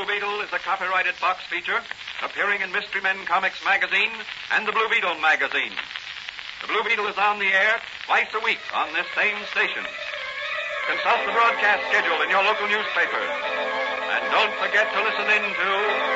Blue Beetle is a copyrighted Fox feature appearing in Mystery Men Comics magazine and the Blue Beetle magazine. The Blue Beetle is on the air twice a week on this same station. Consult the broadcast schedule in your local newspaper. And don't forget to listen in to